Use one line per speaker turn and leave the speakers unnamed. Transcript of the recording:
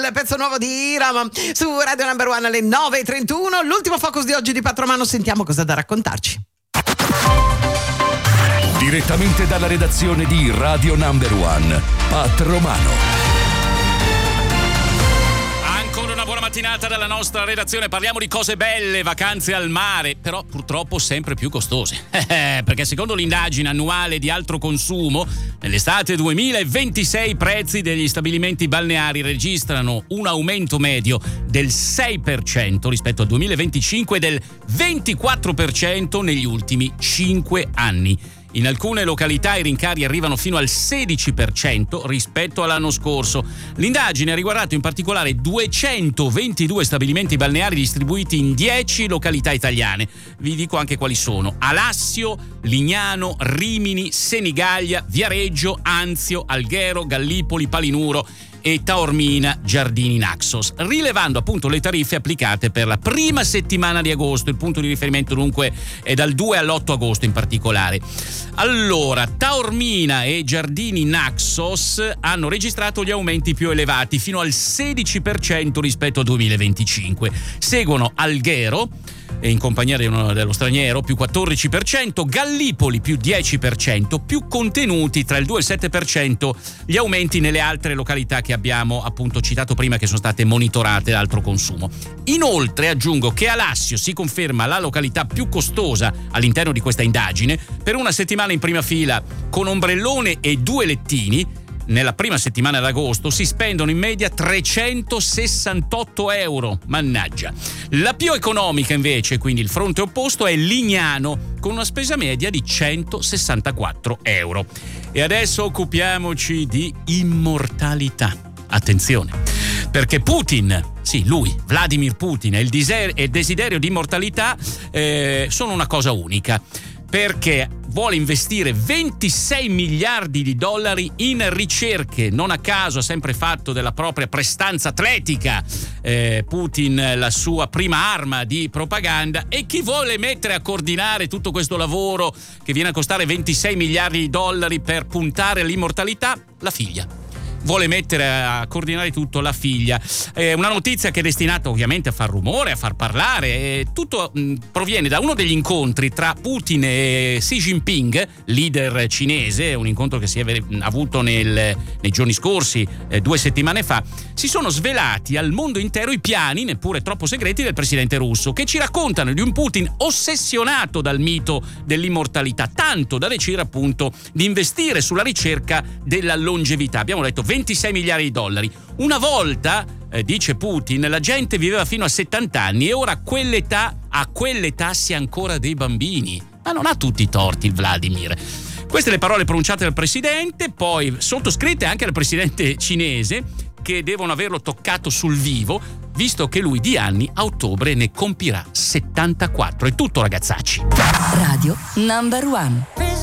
il pezzo nuovo di Iram su Radio Number One alle 9:31. L'ultimo focus di oggi di Patromano, sentiamo cosa ha da raccontarci.
Direttamente dalla redazione di Radio Number One, Patromano.
Ancora una buona mattinata dalla nostra redazione. Parliamo di cose belle, vacanze al mare, però purtroppo sempre più costose. Perché secondo l'indagine annuale di Altro Consumo, nell'estate 2026 i prezzi degli stabilimenti balneari registrano un aumento medio del 6% rispetto al 2025 e del 24% negli ultimi 5 anni. In alcune località i rincari arrivano fino al 16% rispetto all'anno scorso. L'indagine ha riguardato in particolare 222 stabilimenti balneari distribuiti in 10 località italiane. Vi dico anche quali sono: Alassio, Lignano, Rimini, Senigallia, Viareggio, Anzio, Alghero, Gallipoli, Palinuro e Taormina Giardini Naxos, rilevando appunto le tariffe applicate per la prima settimana di agosto. Il punto di riferimento dunque è dal 2 all'8 agosto in particolare. Allora, Taormina e Giardini Naxos hanno registrato gli aumenti più elevati, fino al 16% rispetto al 2025. Seguono Alghero, in compagnia dello straniero, più 14%, Gallipoli più 10%, più contenuti tra il 2 e il 7% gli aumenti nelle altre località che abbiamo appunto citato prima, che sono state monitorate da Altro Consumo. Inoltre aggiungo che Alassio si conferma la località più costosa all'interno di questa indagine, per una settimana in prima fila con ombrellone e 2 lettini. Nella prima settimana d'agosto si spendono in media 368 euro, mannaggia. La più economica invece, quindi il fronte opposto, è Lignano, con una spesa media di 164 euro. E adesso occupiamoci di immortalità. Attenzione, perché Putin, sì, lui, Vladimir Putin, e il desiderio di immortalità sono una cosa unica, perché vuole investire 26 miliardi di dollari in ricerche. Non a caso ha sempre fatto della propria prestanza atletica Putin la sua prima arma di propaganda. E chi vuole mettere a coordinare tutto questo lavoro, che viene a costare 26 miliardi di dollari per puntare all'immortalità? La figlia. Vuole mettere a coordinare tutto la figlia. Una notizia che è destinata ovviamente a far rumore, a far parlare. Tutto proviene da uno degli incontri tra Putin e Xi Jinping, leader cinese, un incontro che si è avuto nei giorni scorsi, 2 settimane fa. Si sono svelati al mondo intero i piani, neppure troppo segreti, del presidente russo, che ci raccontano di un Putin ossessionato dal mito dell'immortalità, tanto da decidere appunto di investire sulla ricerca della longevità. Abbiamo detto 26 miliardi di dollari. Una volta, dice Putin, la gente viveva fino a 70 anni e ora a quell'età si è ancora dei bambini. Ma non ha tutti i torti il Vladimir. Queste le parole pronunciate dal presidente, poi sottoscritte anche dal presidente cinese, che devono averlo toccato sul vivo, visto che lui di anni a ottobre ne compirà 74. È tutto, ragazzacci.
Radio Number One.